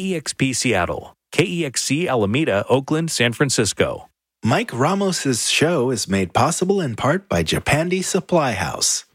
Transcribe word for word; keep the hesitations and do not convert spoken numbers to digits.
E X P Seattle, K E X C Alameda, Oakland, San Francisco. Mike Ramos's show is made possible in part by Japandi Supply House.